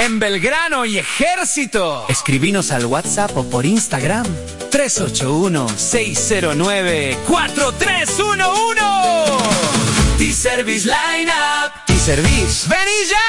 en Belgrano y Ejército. Escribinos al WhatsApp o por Instagram 381-609-4311. T-Service Lineup. T-Service. ¡Vení ya!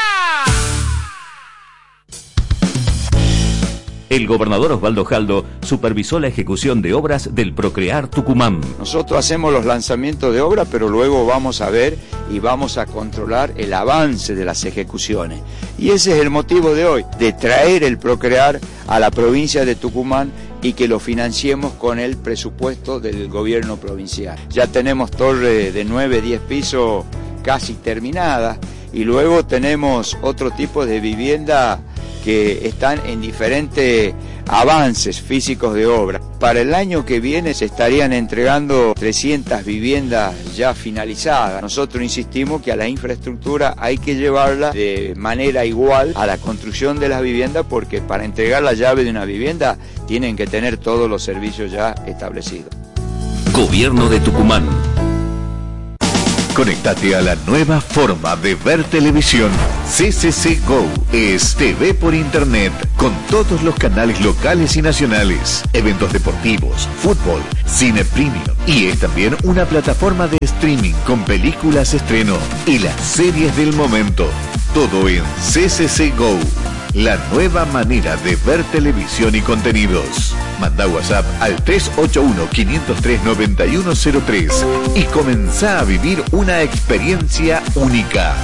El gobernador Osvaldo Jaldo supervisó la ejecución de obras del Procrear Tucumán. Nosotros hacemos los lanzamientos de obra, pero luego vamos a ver y vamos a controlar el avance de las ejecuciones. Y ese es el motivo de hoy, de traer el Procrear a la provincia de Tucumán y que lo financiemos con el presupuesto del gobierno provincial. Ya tenemos torre de 9, 10 pisos casi terminadas y luego tenemos otro tipo de vivienda que están en diferentes avances físicos de obra. Para el año que viene se estarían entregando 300 viviendas ya finalizadas. Nosotros insistimos que a la infraestructura hay que llevarla de manera igual a la construcción de las viviendas, porque para entregar la llave de una vivienda tienen que tener todos los servicios ya establecidos. Gobierno de Tucumán. Conéctate a la nueva forma de ver televisión. CCC Go es TV por internet con todos los canales locales y nacionales, eventos deportivos, fútbol, cine premium, y es también una plataforma de streaming con películas estreno y las series del momento. Todo en CCC Go, la nueva manera de ver televisión y contenidos. Manda WhatsApp al 381-503-9103 y comenzá a vivir una experiencia única.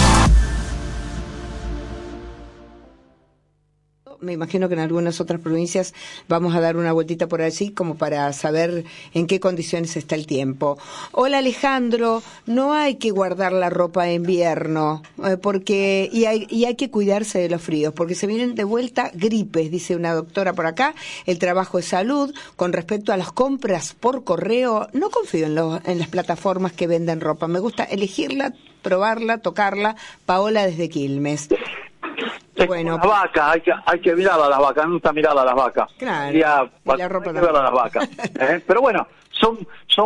Me imagino que en algunas otras provincias vamos a dar una vueltita por allí como para saber en qué condiciones está el tiempo. Hola Alejandro, no hay que guardar la ropa de invierno porque hay que cuidarse de los fríos porque se vienen de vuelta gripes, dice una doctora por acá. El trabajo de salud. Con respecto a las compras por correo, no confío en las plataformas que venden ropa. Me gusta elegirla, probarla, tocarla. Paola desde Quilmes. Bueno, las vacas, hay que mirar a las vacas, no está mirada a las vacas. Claro, la ropa hay que ver a las vacas. Pero bueno, son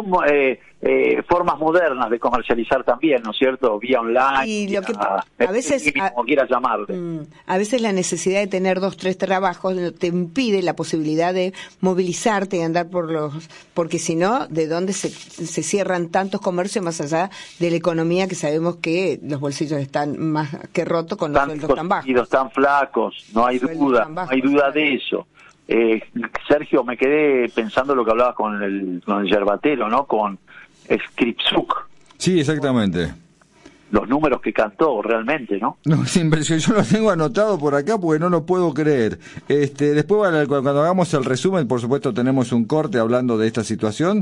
formas modernas de comercializar también, ¿no es cierto? Vía online, y lo que a veces, como quieras llamarle. A veces la necesidad de tener 2, 3 trabajos te impide la posibilidad de movilizarte y andar porque si no, ¿de dónde se cierran tantos comercios más allá de la economía que sabemos que los bolsillos están más que rotos con los sueldos tan bajos? Tan flacos, no hay duda de eso. Sergio, me quedé pensando lo que hablabas con el yerbatero, ¿no? Con Skripsuk. Sí, exactamente. Los números que cantó realmente, ¿no? No, es impresionante. Yo lo tengo anotado por acá porque no lo puedo creer. Después, cuando hagamos el resumen, por supuesto, tenemos un corte hablando de esta situación,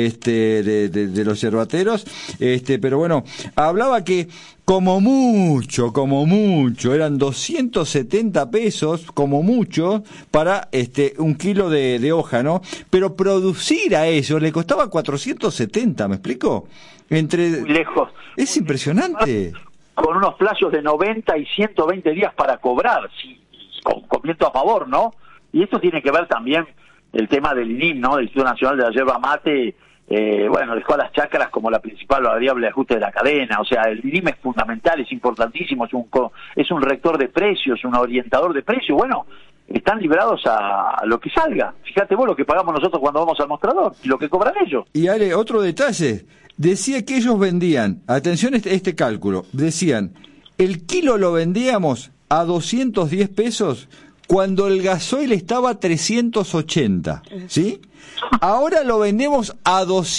de los yerbateros. Pero bueno, hablaba que como mucho, eran 270 pesos, como mucho, para un kilo de hoja, ¿no? Pero producir a ellos le costaba 470, ¿me explico? Muy lejos. Es impresionante. Con unos plazos de 90 y 120 días para cobrar, sí, con viento a favor, ¿no? Y esto tiene que ver también el tema del INIM, ¿no? Del Instituto Nacional de la Yerba Mate. Dejó a las chacras como la principal variable de ajuste de la cadena. O sea, el INIM es fundamental, es importantísimo, es un rector de precios, un orientador de precios. Bueno, están librados a lo que salga. Fíjate vos lo que pagamos nosotros cuando vamos al mostrador y lo que cobran ellos. Y Ale, otro detalle, decía que ellos vendían, atención este cálculo, decían, el kilo lo vendíamos a 210 pesos cuando el gasoil estaba a 380, ¿sí? Ahora lo vendemos a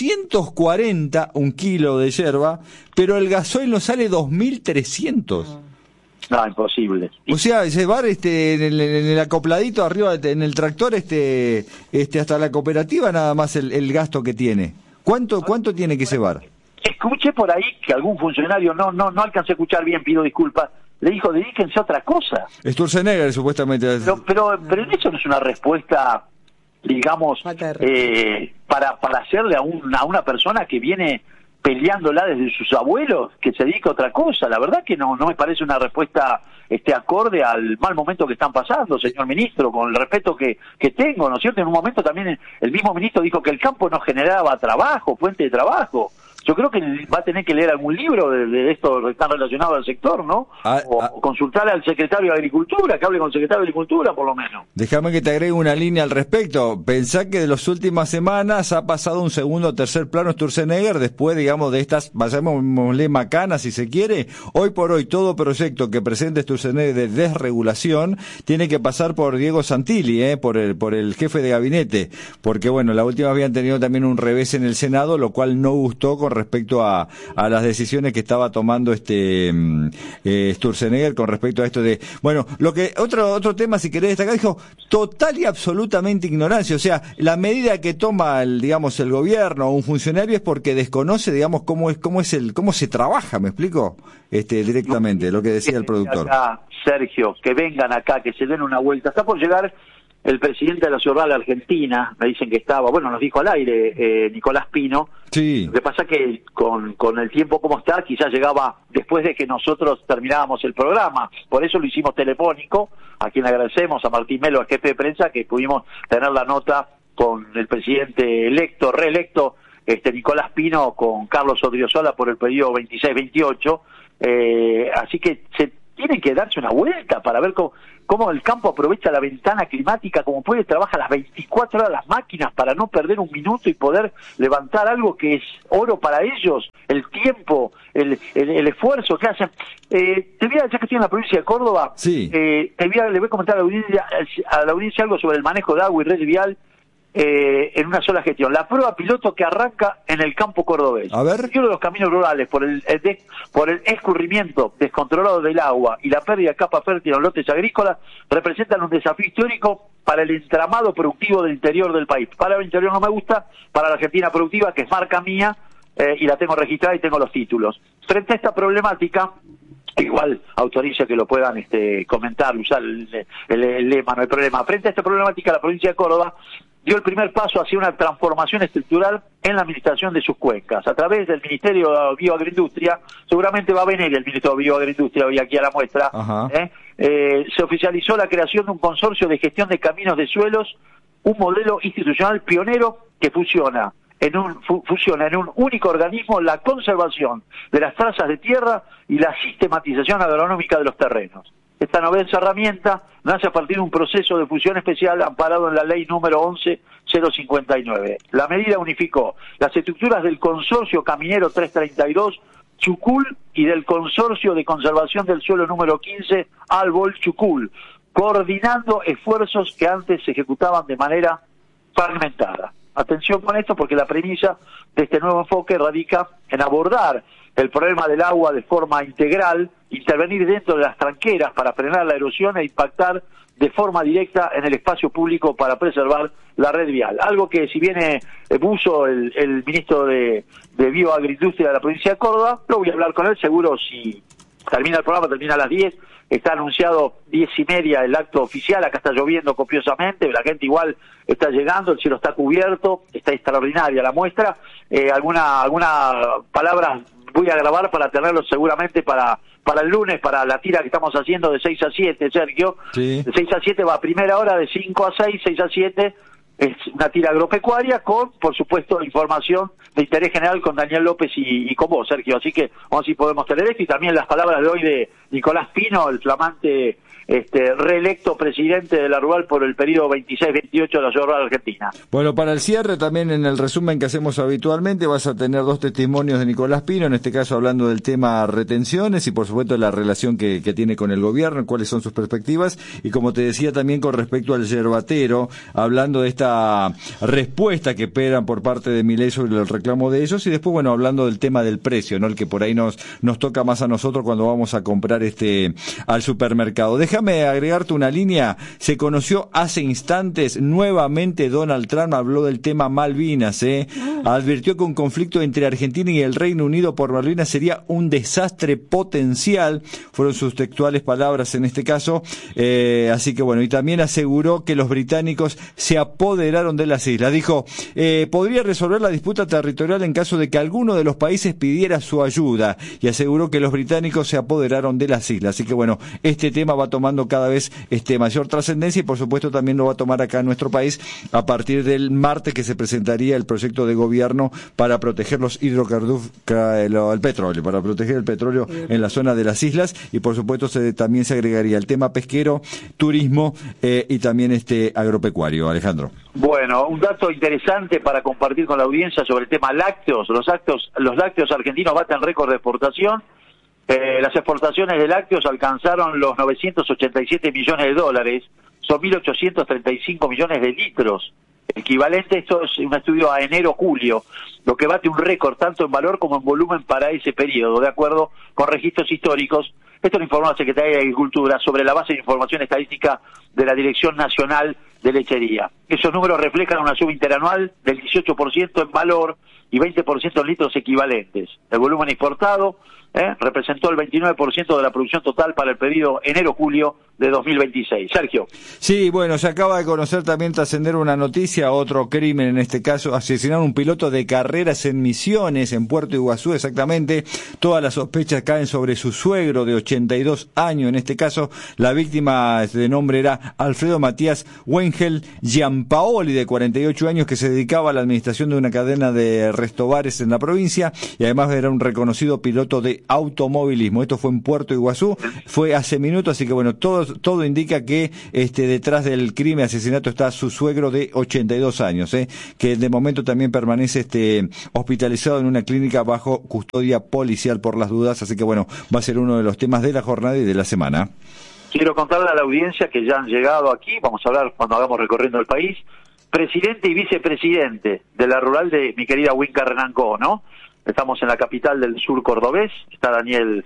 240 un kilo de yerba, pero el gasoil nos sale 2.300. No, imposible. O sea, llevar en el acopladito arriba, en el tractor, hasta la cooperativa, nada más el gasto que tiene. ¿Cuánto tiene que llevar? Escuché por ahí que algún funcionario, no alcancé a escuchar bien, pido disculpas, le dijo, dedíquense a otra cosa. Sturzenegger, supuestamente. Pero eso no es una respuesta, digamos, para hacerle a una persona que viene peleándola desde sus abuelos, que se dedica a otra cosa. La verdad que no me parece una respuesta acorde al mal momento que están pasando, señor ministro, con el respeto que tengo, ¿no es cierto? En un momento también el mismo ministro dijo que el campo no generaba trabajo, fuente de trabajo. O yo creo que va a tener que leer algún libro de esto que está relacionado al sector, ¿no? O consultarle al secretario de Agricultura, que hable con el secretario de Agricultura, por lo menos. Déjame que te agregue una línea al respecto. Pensá que de las últimas semanas ha pasado un segundo o tercer plano Sturzenegger después, digamos, de estas, llamémosle macanas si se quiere. Hoy por hoy, todo proyecto que presente Sturzenegger de desregulación tiene que pasar por Diego Santilli, por el jefe de gabinete, porque bueno, la última habían tenido también un revés en el Senado, lo cual no gustó con respecto a las decisiones que estaba tomando Sturzenegger con respecto a esto de, bueno, lo que otro tema si querés destacar, dijo total y absolutamente ignorancia, o sea, la medida que toma el gobierno o un funcionario es porque desconoce, digamos, cómo se trabaja, ¿me explico? Directamente, lo que decía el productor. Acá, Sergio, que vengan acá, que se den una vuelta. Está por llegar el presidente de la Ciudad Argentina, me dicen que estaba, bueno, nos dijo al aire Nicolás Pino. Sí. Lo que pasa que con el tiempo como está, quizás llegaba después de que nosotros terminábamos el programa. Por eso lo hicimos telefónico, a quien agradecemos, a Martín Melo, el jefe de prensa, que pudimos tener la nota con el presidente reelecto, Nicolás Pino, con Carlos Odriozola por el periodo 26-28. Así que se tienen que darse una vuelta para ver cómo el campo aprovecha la ventana climática, como puede, trabaja las 24 horas las máquinas para no perder un minuto y poder levantar algo que es oro para ellos, el tiempo, el esfuerzo que hacen. Te voy a decir que estoy en la provincia de Córdoba, sí. Le voy a comentar a la audiencia algo sobre el manejo de agua y red vial en una sola gestión. La prueba piloto que arranca en el campo cordobés. A ver. Uno de los caminos rurales por el escurrimiento descontrolado del agua y la pérdida de capa fértil en los lotes agrícolas representan un desafío histórico para el entramado productivo del interior del país. Para el interior no me gusta, para la Argentina productiva, que es marca mía, y la tengo registrada y tengo los títulos. Frente a esta problemática, igual autoriza que lo puedan comentar, usar el lema, no hay problema. Frente a esta problemática, la provincia de Córdoba dio el primer paso hacia una transformación estructural en la administración de sus cuencas. A través del Ministerio de Bioagroindustria, seguramente va a venir el Ministerio de Bioagroindustria hoy aquí a la muestra, se oficializó la creación de un consorcio de gestión de caminos de suelos, un modelo institucional pionero que fusiona en un único organismo la conservación de las trazas de tierra y la sistematización agronómica de los terrenos. Esta novedosa herramienta nace a partir de un proceso de fusión especial amparado en la ley número 11.059. La medida unificó las estructuras del Consorcio Caminero 332 Chucul y del Consorcio de Conservación del Suelo número 15 Albol Chucul, coordinando esfuerzos que antes se ejecutaban de manera fragmentada. Atención con esto, porque la premisa de este nuevo enfoque radica en abordar el problema del agua de forma integral, intervenir dentro de las tranqueras para frenar la erosión e impactar de forma directa en el espacio público para preservar la red vial. Algo que, si viene Buzo, el ministro de Bioagroindustria de la provincia de Córdoba, lo voy a hablar con él, seguro si termina el programa, termina a las 10, está anunciado 10:30 el acto oficial, acá está lloviendo copiosamente, la gente igual está llegando, el cielo está cubierto, está extraordinaria la muestra, alguna palabra voy a grabar para tenerlo seguramente para el lunes, para la tira que estamos haciendo de 6 a 7, Sergio. Sí. De 6 a 7 va a primera hora, de 5 a 6, 6 a 7, es una tira agropecuaria con, por supuesto, información de interés general con Daniel López y con vos, Sergio. Así que vamos a ver si podemos tener esto, y también las palabras de hoy de Nicolás Pino, el flamante reelecto presidente de la Rural por el periodo 26-28 de la Ciudad Rural Argentina. Bueno, para el cierre, también en el resumen que hacemos habitualmente, vas a tener 2 testimonios de Nicolás Pino, en este caso hablando del tema retenciones y por supuesto la relación que tiene con el gobierno, cuáles son sus perspectivas, y como te decía también con respecto al yerbatero, hablando de esta respuesta que esperan por parte de Milei sobre el reclamo de ellos, y después, bueno, hablando del tema del precio, ¿no? El que por ahí nos toca más a nosotros cuando vamos a comprar al supermercado. Déjame agregarte una línea. Se conoció hace instantes nuevamente Donald Trump habló del tema Malvinas, advirtió que un conflicto entre Argentina y el Reino Unido por Malvinas sería un desastre potencial, fueron sus textuales palabras en este caso, así que bueno, y también aseguró que los británicos se apoderan apoderaron de las islas. Dijo, podría resolver la disputa territorial en caso de que alguno de los países pidiera su ayuda, y aseguró que los británicos se apoderaron de las islas. Así que bueno, este tema va tomando cada vez mayor trascendencia, y por supuesto también lo va a tomar acá en nuestro país a partir del martes, que se presentaría el proyecto de gobierno para proteger los el petróleo, para proteger el petróleo en la zona de las islas, y por supuesto también se agregaría el tema pesquero, turismo y también agropecuario. Alejandro. Bueno, un dato interesante para compartir con la audiencia sobre el tema lácteos. Los lácteos argentinos baten récord de exportación. Las exportaciones de lácteos alcanzaron los 987 millones de dólares, son 1.835 millones de litros. Equivalente, esto es un estudio a enero-julio, lo que bate un récord tanto en valor como en volumen para ese periodo, de acuerdo con registros históricos. Esto lo informó la Secretaría de Agricultura sobre la base de información estadística de la Dirección Nacional de Lechería. Esos números reflejan una suba interanual del 18% en valor y 20% en litros equivalentes. El volumen exportado representó el 29% de la producción total para el periodo enero-julio de 2026. Sergio. Sí, bueno, se acaba de conocer también, trascender una noticia, otro crimen en este caso, asesinaron un piloto de carreras en Misiones, en Puerto Iguazú exactamente. Todas las sospechas caen sobre su suegro de 82 años, en este caso la víctima de nombre era Alfredo Matías Wengel Giampaoli, de 48 años, que se dedicaba a la administración de una cadena de restobares en la provincia, y además era un reconocido piloto de automovilismo. Esto fue en Puerto Iguazú, fue hace minutos, así que bueno, todo indica que detrás del crimen, asesinato, está su suegro de 82 años, que de momento también permanece hospitalizado en una clínica bajo custodia policial por las dudas. Así que bueno, va a ser uno de los temas de la jornada y de la semana. Quiero contarle a la audiencia que ya han llegado aquí, vamos a hablar cuando hagamos recorriendo el país, presidente y vicepresidente de la rural de mi querida Huinca Renancó, ¿no? Estamos en la capital del sur cordobés, está Daniel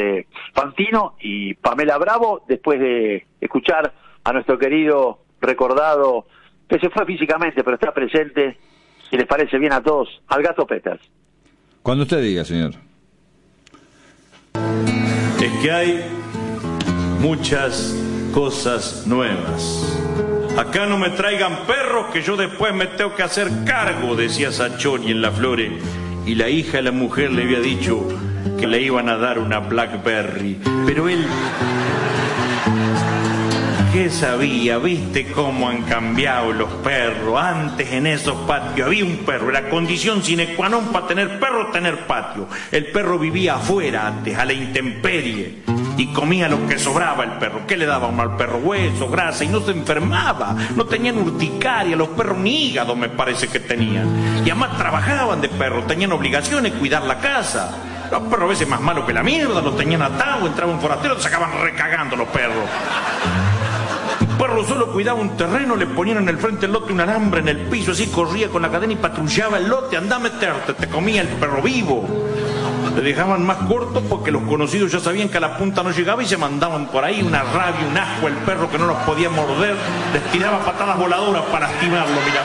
Fantino y Pamela Bravo, después de escuchar a nuestro querido recordado, que se fue físicamente, pero está presente, si les parece bien a todos, al Gato Peters. Cuando usted diga, señor. Es que hay muchas cosas nuevas. Acá no me traigan perros que yo después me tengo que hacer cargo, decía Sachoni en La Flore. Y la hija de la mujer le había dicho que le iban a dar una Blackberry. Pero él, ¿qué sabía? ¿Viste cómo han cambiado los perros? Antes en esos patios había un perro. Era condición sine qua non para tener perro, tener patio. El perro vivía afuera antes, a la intemperie. Y comía lo que sobraba el perro. ¿Qué le daba al perro? Hueso, grasa, y no se enfermaba. No tenían urticaria, los perros ni hígado me parece que tenían. Y además trabajaban de perro, tenían obligaciones, cuidar la casa. Los perros a veces más malos que la mierda, los tenían atados, entraba un forastero, los sacaban recagando los perros. Un perro solo cuidaba un terreno, le ponían en el frente del lote un alambre en el piso, así corría con la cadena y patrullaba el lote, andá a meterte, te comía el perro vivo. Le dejaban más corto porque los conocidos ya sabían que a la punta no llegaba y se mandaban por ahí una rabia, un asco, el perro que no los podía morder, les tiraba patadas voladoras para lastimarlo, mirá.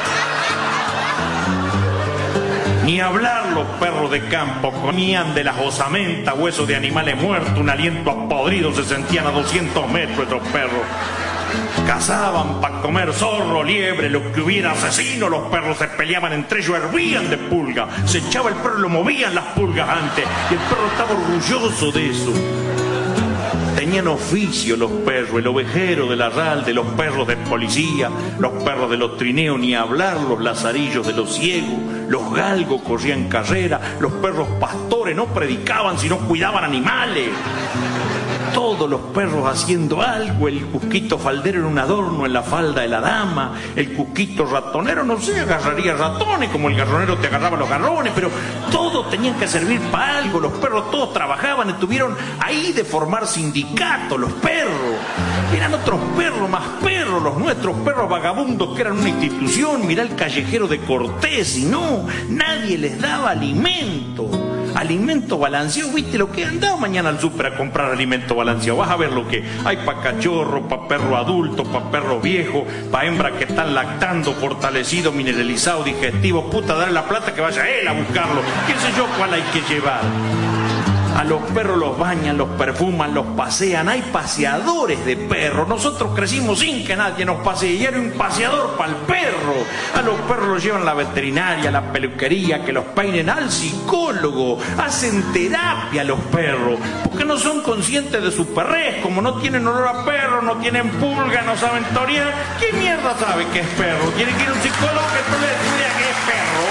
Ni hablar los perros de campo, comían de las osamentas, huesos de animales muertos, un aliento a podrido, se sentían a 200 metros estos perros. Cazaban para comer zorro, liebre, lo que hubiera asesino, los perros se peleaban entre ellos, hervían de pulga, se echaba el perro y lo movían las pulgas antes, y el perro estaba orgulloso de eso. Tenían oficio los perros, el ovejero del arralde, los perros de policía, los perros de los trineos, ni hablar los lazarillos de los ciegos, los galgos corrían carrera, los perros pastores no predicaban sino cuidaban animales. Todos los perros haciendo algo, el cusquito faldero era un adorno en la falda de la dama, el cusquito ratonero, no sé, agarraría ratones como el garronero te agarraba los garrones, pero todos tenían que servir para algo, los perros todos trabajaban, estuvieron ahí de formar sindicatos, los perros. Eran otros perros, más perros, los nuestros perros vagabundos que eran una institución, mirá el callejero de Cortés, y no, nadie les daba alimento. Alimento balanceado, ¿viste lo que andaba mañana al súper a comprar alimento balanceado? Vas a ver lo que hay para cachorro, para perro adulto, para perro viejo, para hembra que están lactando, fortalecido, mineralizado, digestivo. Puta, darle la plata que vaya él a buscarlo. ¿Qué sé yo cuál hay que llevar? A los perros los bañan, los perfuman, los pasean. Hay paseadores de perros. Nosotros crecimos sin que nadie nos pasee y era un paseador para el perro. A los perros los llevan a la veterinaria, a la peluquería, que los peinen, al psicólogo. Hacen terapia a los perros porque no son conscientes de su perrez. Como no tienen olor a perro, no tienen pulga, no saben torear, ¿qué mierda sabe que es perro? Tiene que ir a un psicólogo que no le diga que es perro.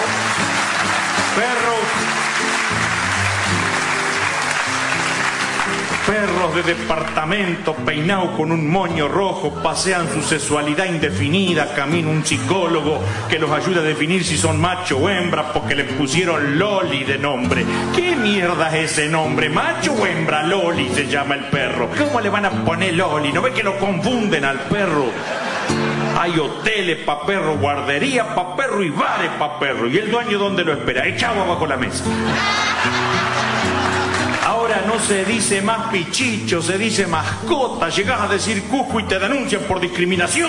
Perros de departamento peinados con un moño rojo pasean su sexualidad indefinida, camina un psicólogo que los ayuda a definir si son macho o hembra porque les pusieron Loli de nombre. ¿Qué mierda es ese nombre? ¿Macho o hembra? Loli se llama el perro. ¿Cómo le van a poner Loli? ¿No ve que lo confunden al perro? Hay hoteles pa' perro, guardería pa' perro y bares pa' perro. ¿Y el dueño dónde lo espera? Echado abajo la mesa. Ahora no se dice más pichicho, se dice mascota. Llegás a decir cujo y te denuncian por discriminación.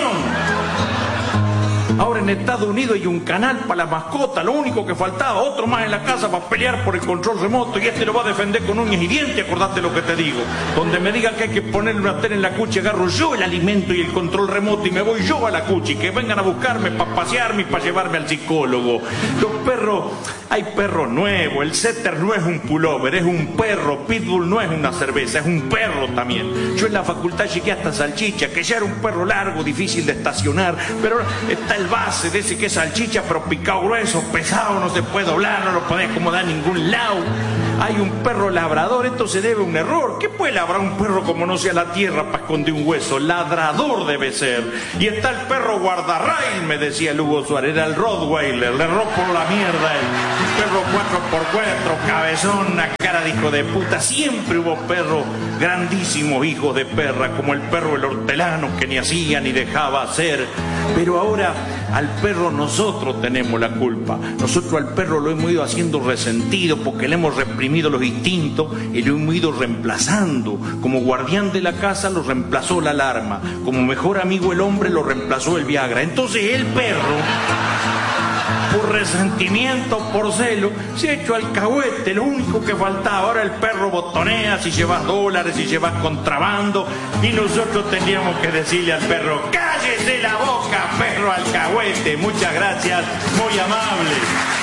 Ahora en Estados Unidos hay un canal para la mascota, lo único que faltaba, otro más en la casa para pelear por el control remoto y este lo va a defender con uñas y dientes, acordate lo que te digo. Donde me digan que hay que ponerle una tela en la cucha, agarro yo el alimento y el control remoto y me voy yo a la cucha y que vengan a buscarme para pasearme y para llevarme al psicólogo. Los perros, hay perros nuevos, el setter no es un pullover, es un perro, pitbull no es una cerveza, es un perro también. Yo en la facultad llegué hasta Salchicha, que ya era un perro largo, difícil de estacionar, pero está el base de ese que es salchicha, pero picado grueso, pesado, no se puede doblar, no lo podés acomodar a ningún lado. Hay un perro labrador, esto se debe a un error. ¿Qué puede labrar un perro como no sea la tierra para esconder un hueso? Ladrador debe ser. Y está el perro guardarrail, me decía Lugo Suárez, era el Rottweiler, le erró por la mierda el perro 4x4, cabezón, una cara de hijo de puta. Siempre hubo perros grandísimos hijos de perra, como el perro el hortelano que ni hacía ni dejaba hacer. Pero ahora al perro nosotros tenemos la culpa. Nosotros al perro lo hemos ido haciendo resentido porque le hemos reprimido los instintos y lo hemos ido reemplazando. Como guardián de la casa lo reemplazó la alarma. Como mejor amigo el hombre lo reemplazó el Viagra. Entonces el perro, por resentimiento, por celo, se ha hecho alcahuete, lo único que faltaba. Ahora el perro botonea si llevas dólares, si llevas contrabando, y nosotros tendríamos que decirle al perro: cállese la boca, perro alcahuete. Muchas gracias, muy amable.